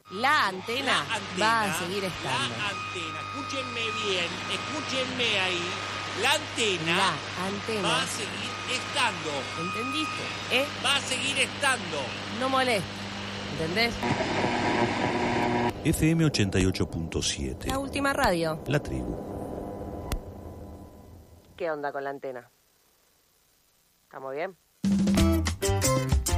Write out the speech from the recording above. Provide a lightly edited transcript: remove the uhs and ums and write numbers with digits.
La antena va a seguir estando. La antena, escúchenme bien, escúchenme ahí. La antena va a seguir estando. ¿Entendiste? Va a seguir estando. No moleste. ¿Entendés? FM 88.7. La última radio. La tribu. ¿Qué onda con la antena? ¿Estamos bien?